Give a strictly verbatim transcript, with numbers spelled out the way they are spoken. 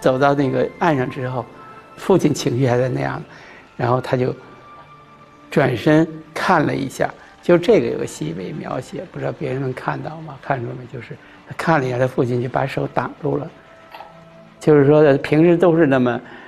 走到那个岸上之后，父亲情绪还在那样，然后他就转身看了一下，就这个有个细微描写，不知道别人能看到吗？看出没？就是他看了一下，他父亲就把手挡住了，就是说平时都是那么